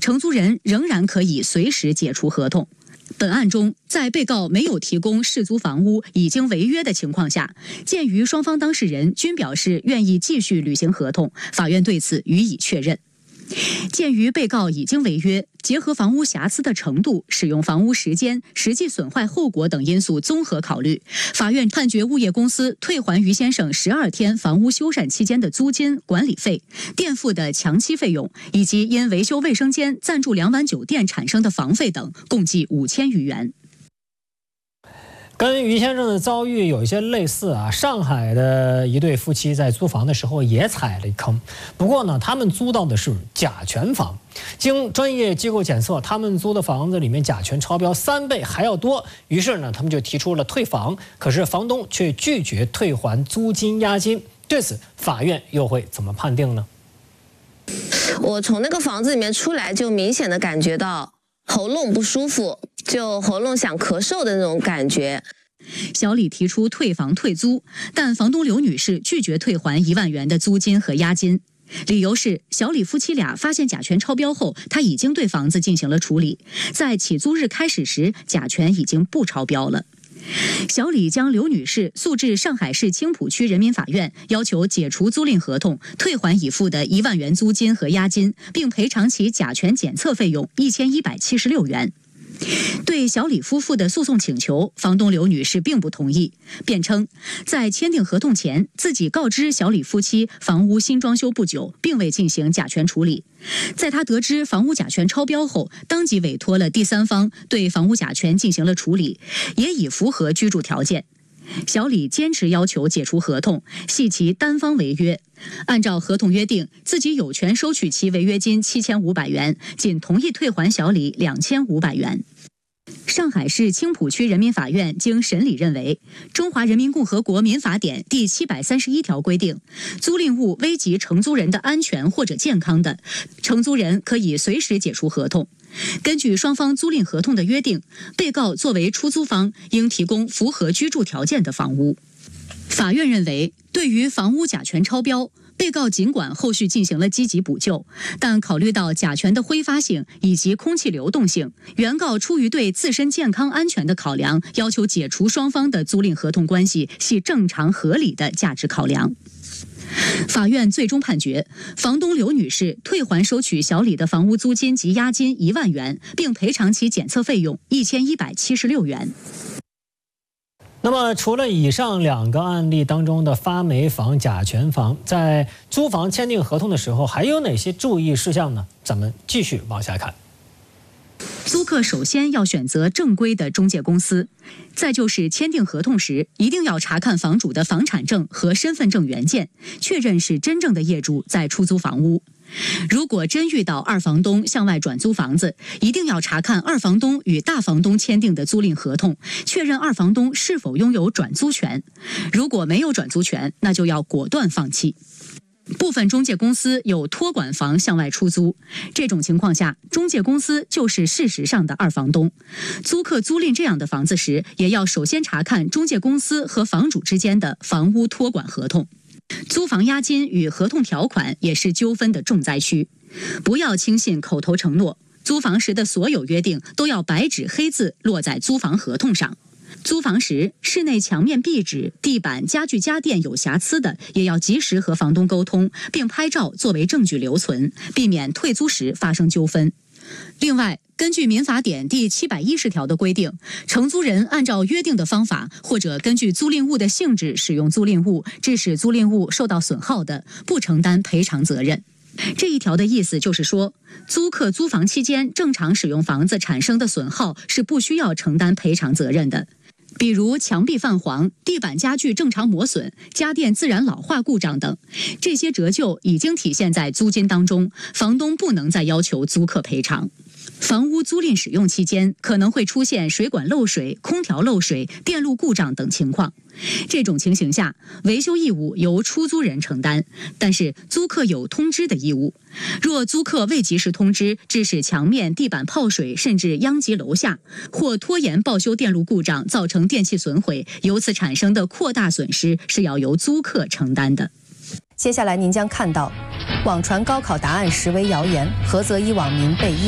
承租人仍然可以随时解除合同。本案中，在被告没有提供适租房屋已经违约的情况下，鉴于双方当事人均表示愿意继续履行合同，法院对此予以确认。鉴于被告已经违约，结合房屋瑕疵的程度、使用房屋时间、实际损坏后果等因素综合考虑，法院判决物业公司退还于先生12天房屋修缮期间的租金、管理费、垫付的墙漆费用，以及因维修卫生间、暂住2晚酒店产生的房费等，共计5000余元。 跟于先生的遭遇有一些类似啊，上海的一对夫妻在租房的时候也踩了一坑，不过呢，他们租到的是甲醛房，经专业机构检测，他们租的房子里面甲醛超标3倍还要多，于是呢，他们就提出了退房，可是房东却拒绝退还租金押金，对此法院又会怎么判定呢？ 我从那个房子里面出来，就明显的感觉到喉咙不舒服，就喉咙想咳嗽的那种感觉。 小李提出退房退租，但房东刘女士拒绝退还1万元的租金和押金，理由是小李夫妻俩发现甲醛超标后，他已经对房子进行了处理，在起租日开始时，甲醛已经不超标了。小李将刘女士诉至上海市青浦区人民法院，要求解除租赁合同，退还已付的1万元租金和押金，并赔偿其甲醛检测费用1176元。对小李夫妇的诉讼请求，房东刘女士并不同意，辩称在签订合同前，自己告知小李夫妻房屋新装修不久，并未进行甲醛处理。在他得知房屋甲醛超标后，当即委托了第三方对房屋甲醛进行了处理，也已符合居住条件。小李坚持要求解除合同，系其单方违约。按照合同约定，自己有权收取其违约金7500元，仅同意退还小李2500元。上海市青浦区人民法院经审理认为，《中华人民共和国民法典》第731条规定，租赁物危及承租人的安全或者健康的，承租人可以随时解除合同。根据双方租赁合同的约定，被告作为出租方，应提供符合居住条件的房屋。法院认为，对于房屋甲醛超标，被告尽管后续进行了积极补救，但考虑到甲醛的挥发性以及空气流动性，原告出于对自身健康安全的考量，要求解除双方的租赁合同关系系正常合理的价值考量。法院最终判决，房东刘女士退还收取小李的房屋租金及押金1万元，并赔偿其检测费用1176元。 那么，除了以上2个案例当中的发霉房、甲醛房，在租房签订合同的时候，还有哪些注意事项呢？咱们继续往下看。 租客首先要选择正规的中介公司，再就是签订合同时，一定要查看房主的房产证和身份证原件，确认是真正的业主在出租房屋。如果真遇到二房东向外转租房子，一定要查看二房东与大房东签订的租赁合同，确认二房东是否拥有转租权。如果没有转租权，那就要果断放弃。部分中介公司有托管房向外出租，这种情况下，中介公司就是事实上的二房东。租客租赁这样的房子时，也要首先查看中介公司和房主之间的房屋托管合同。租房押金与合同条款也是纠纷的重灾区，不要轻信口头承诺，租房时的所有约定都要白纸黑字落在租房合同上。租房时，室内墙面壁纸、地板、家具家电有瑕疵的，也要及时和房东沟通，并拍照作为证据留存，避免退租时发生纠纷。另外，根据民法典第710条的规定，承租人按照约定的方法，或者根据租赁物的性质使用租赁物，致使租赁物受到损耗的，不承担赔偿责任。这一条的意思就是说，租客租房期间正常使用房子产生的损耗是不需要承担赔偿责任的。比如墙壁泛黄、地板家具正常磨损、家电自然老化故障等，这些折旧已经体现在租金当中，房东不能再要求租客赔偿。房屋租赁使用期间可能会出现水管漏水、空调漏水、电路故障等情况，这种情形下，维修义务由出租人承担，但是租客有通知的义务。若租客未及时通知，致使墙面、地板泡水，甚至殃及楼下，或拖延报修电路故障，造成电器损毁，由此产生的扩大损失是要由租客承担的。 接下来您将看到，网传高考答案实为谣言，菏泽一网民被